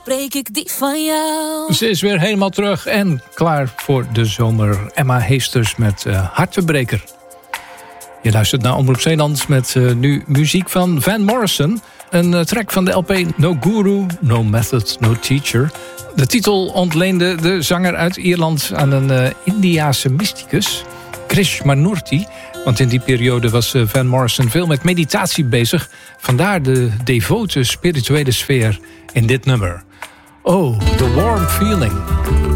breek ik die van jou. Ze is weer helemaal terug en klaar voor de zomer. Emma Heesters met Hartebreker. Je luistert naar Omroep Zeeland met nu muziek van Van Morrison. Een track van de LP No Guru, No Method, No Teacher. De titel ontleende de zanger uit Ierland aan een Indiase mysticus, Krishnamurti. Want in die periode was Van Morrison veel met meditatie bezig. Vandaar de devote spirituele sfeer in dit nummer. Oh, the warm feeling.